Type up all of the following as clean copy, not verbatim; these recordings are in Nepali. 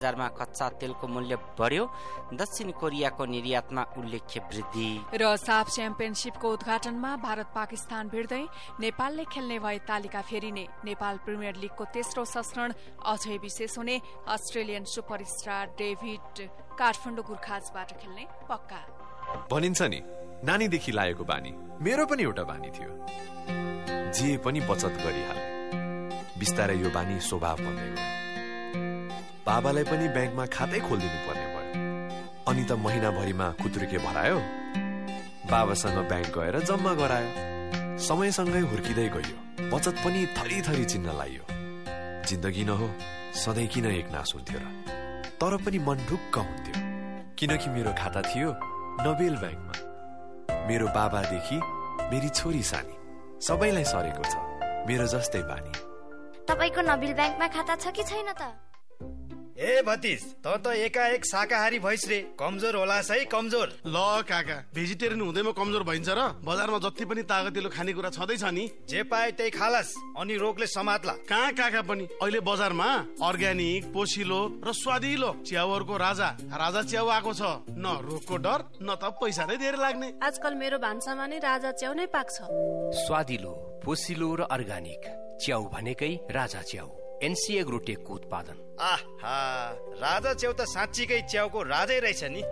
बजारमा कच्चा तेलको मूल्य बढ्यो। दक्षिण कोरियाको निर्यातमा उल्लेख्य वृद्धि। र साफ च्याम्पियनशीपको उद्घाटनमा भारत पाकिस्तान भिड्दै नेपालले खेल्ने भए तालिका फेरिने। नेपाल प्रिमियर लीगको तेस्रो संस्करण अझै विशेष हुने। अस्ट्रेलियन सुपरस्टार डेभिड काठमाडौँ गुर्खाजबाट खेल्ने पक्का। भनिन्छ नि नानीदेखि लागेको बानी, मेरो पनि एउटा बानी थियो, जे पनि बचत गरिहाले। बिस्तारै यो बानी स्वभाव बन्दै गयो। बाबालाई पनि ब्याङ्कमा खातै खोलिदिनु पर्ने भयो। अनि त महिनाभरिमा खुत्रुके भरायो, बाबासँग ब्याङ्क गएर जम्मा गरायो। समयसँगै हुर्किँदै गयो, बचत पनि थरी थरी चिन्न लाग्यो। जिन्दगी न हो सधैँ किन एक नास हुन्थ्यो र? तर पनि मन ढुक्क हुन्थ्यो, किनकि मेरो खाता थियो नोबेल ब्याङ्कमा। मेरो बाबादेखि मेरी छोरी सानी सबैलाई सरेको छ मेरो जस्तै बानी। तपाईको नोबेल ब्याङ्कमा खाता छ कि छैन त? ए भतिज, त एकाएक शाकाहारी भइस रे, कमजोर होला है कमजोर। ल काका, भेजिटेरियन हुँदैमा कमजोर भइन्छ र? बजारमा जति पनि तागतिलो खानेकुरा छँदैछ नि, जे पाए त्यही खालास, अनि रोगले समात्ला। कहाँ काका पनि अहिले बजारमा अर्ग्यानिक, पोसिलो र स्वादिलो च्याउहरूको राजा च्याउ आएको छ। न रोगको डर न त पैसा नै धेरै लाग्ने। आजकल मेरो भान्सामा नै राजा च्याउ नै पाक्छ। स्वादिलो, पोसिलो र अर्ग्यानिक च्याउ भनेकै राजा च्याउ। एनसिए ग्रोटेकको उत्पादन। आहा, राजा च्याउ त साँच्चीकै च्याउको राजै रहेछ नि।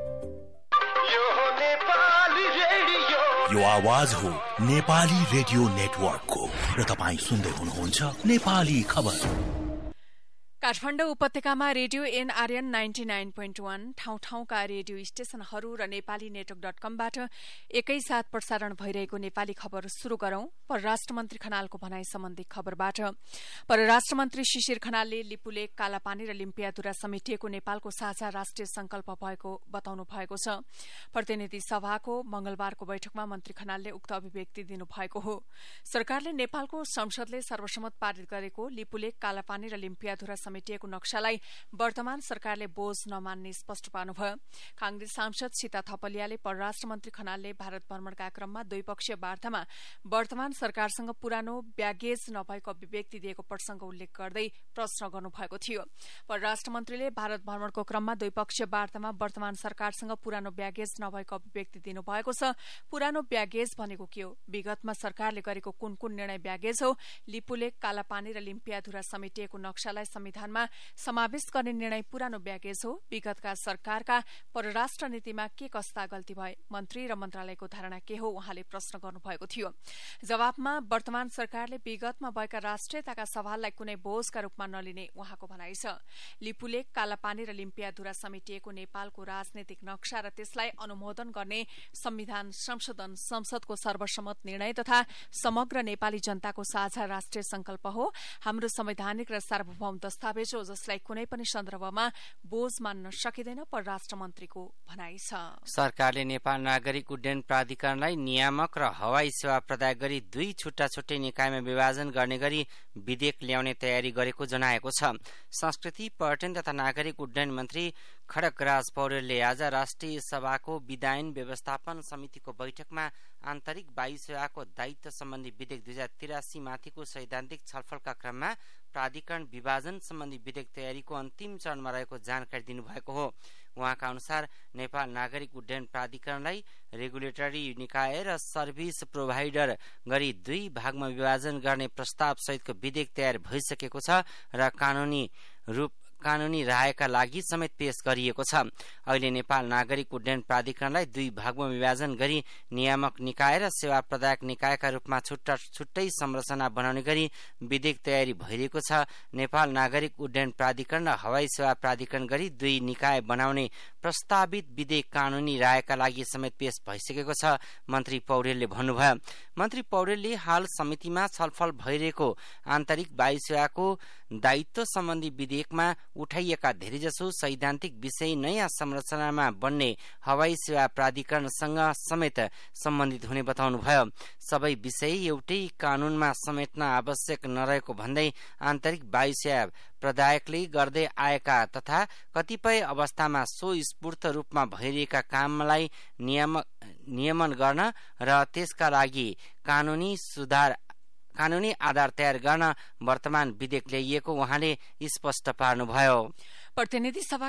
यो आवाज हो नेपाली रेडियो नेटवर्कको र तपाईँ सुन्दै हुनुहुन्छ नेपाली खबर। काठमाडौँ उपत्यकामा रेडियो एनआरएन 99.1 ठाउँ-ठाउँका रेडियो स्टेशनहरू र नेपाली नेटवर्क .कमबाट एकैसाथ प्रसारण भइरहेको नेपाली खबर शुरू गरौं। परराष्ट्र मन्त्री खनालको भनाई सम्बन्धी खबरबाट। परराष्ट्र मन्त्री शिशिर खनालले लिपुलेक, कालापानी र लिम्पियाधुरा समेटिएको नेपालको साझा राष्ट्रिय संकल्प भएको बताउनु भएको छ। प्रतिनिधि सभाको मंगलबारको बैठकमा मन्त्री खनालले उक्त अभिव्यक्ति दिनुभएको हो। सरकारले नेपालको संसदले सर्वसम्मत पारित गरेको लिपुलेक, कालापानी र लिम्पियाधुरा समेटिएको नक्शालाई वर्तमान सरकारले बोझ नमान्ने स्पष्ट पार्नुभयो। कांग्रेस सांसद सीता थपलियाले परराष्ट्र मन्त्री खनालले भारत भ्रमणका क्रममा द्विपक्षीय वार्तामा वर्तमान सरकारसँग पुरानो ब्यागेज नभएको अभिव्यक्ति दिएको प्रसंग उल्लेख गर्दै प्रश्न गर्नुभएको थियो। परराष्ट्र मन्त्रीले भारत भ्रमणको क्रममा द्विपक्षीय वार्तामा वर्तमान सरकारसँग पुरानो ब्यागेज नभएको अभिव्यक्ति दिनुभएको छ। पुरानो ब्यागेज भनेको के हो? विगतमा सरकारले गरेको कुन कुन निर्णय ब्यागेज हो? लिपुलेक, कालापानी र लिम्पियाधुरा समेटिएको नक्शालाई संविधानमा समावेश गर्ने निर्णय पुरानो ब्यागेज हो। विगतका सरकारका परराष्ट्र नीतिमा के कस्ता गल्ती भए? मन्त्री र मन्त्रालयको धारणा के हो? उहाँले प्रश्न गर्नुभएको थियो। जवाफमा वर्तमान सरकारले विगतमा भएका राष्ट्रियताका सवाललाई कुनै बोझका रूपमा नलिने उहाँको भनाइ छ। लिपुलेक, कालापानी र लिम्पियाधुरा समेटिएको नेपालको राजनैतिक नक्शा र त्यसलाई अनुमोदन गर्ने संविधान संशोधन संसदको सर्वसम्मत निर्णय तथा समग्र नेपाली जनताको साझा राष्ट्रिय संकल्प हो। हाम्रो संवैधानिक र सार्वभौम दस्तावेज हो, जसलाई कुनै पनि सन्दर्भमा बोझ मान्न सकिँदैन, परराष्ट्र मन्त्रीको भनाइ छ। सरकारले नेपाल नागरिक उड्डयन प्राधिकरणलाई नियामक र हवाई सेवा प्रदाय गरी दुई छुट्टा छुट्टै निकायमा विभाजन गर्ने गरी विधेयक ल्याउने तयारी गरेको जनाएको छ। संस्कृति, पर्यटन तथा नागरिक उड्डयन मन्त्री खड्गराज पौडेलले आज राष्ट्रिय सभाको विधायन व्यवस्थापन समितिको बैठकमा आन्तरिक वायु सेवाको दायित्व सम्बन्धी विधेयक 2083 माथिको सैद्धान्तिक छलफलका क्रममा प्राधिकरण विभाजन सम्बन्धी विधेयक तयारीको अन्तिम चरणमा रहेको जानकारी दिनुभएको हो। उहाँका अनुसार नेपाल नागरिक उड्डयन प्राधिकरणलाई रेगुलेटरी निकाय र सर्भिस प्रोभाइडर गरी दुई भागमा विभाजन गर्ने प्रस्ताव सहितको विधेयक तयार भइसकेको छ र कानूनी रायका लागि समेत पेश गरिएको छ। अहिले नेपाल नागरिक उड्डयन प्राधिकरणलाई दुई भागमा विभाजन गरी नियामक निकाय र सेवा प्रदायक निकायका रूपमा छुट्टै संरचना बनाउने गरी विधेयक तयारी भइरहेको छ। नेपाल नागरिक उड्डयन प्राधिकरण र हवाई सेवा प्राधिकरण गरी दुई निकाय बनाउने प्रस्तावित विधेयक कानूनी रायका लागि समेत पेश भइसकेको छ, मन्त्री पौडेलले भन्नुभयो। मन्त्री पौडेलले हाल समितिमा छलफल भइरहेको आन्तरिक वायु सेवाको दायित्व सम्बन्धी विधेयकमा उठाइएका धेरैजसो सैद्धान्तिक विषय नयाँ संरचनामा बन्ने हवाई सेवा प्राधिकरणसँग समेत सम्बन्धित हुने बताउनुभयो। सबै विषय एउटै कानूनमा समेट्न आवश्यक नरहेको भन्दै आन्तरिक वायु सेवा प्रदायकले गर्दै आएका तथा कतिपय अवस्थामा स्वस्फूर्त रूपमा भइरहेका कामलाई नियमन गर्न र त्यसका लागि कानूनी आधार तयार गर्न वर्तमान विधेयक ल्याइएको उहाँले स्पष्ट पार्नुभयो। प्रतिनिधि सभा